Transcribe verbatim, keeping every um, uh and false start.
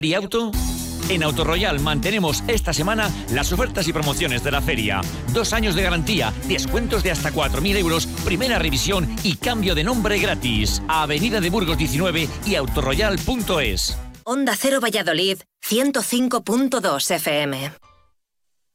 ¿Y auto? En Autoroyal mantenemos esta semana las ofertas y promociones de la feria. Dos años de garantía, descuentos de hasta cuatro mil euros, primera revisión y cambio de nombre gratis. Avenida de Burgos diecinueve y autoroyal punto es. Onda Cero Valladolid, ciento cinco punto dos F M.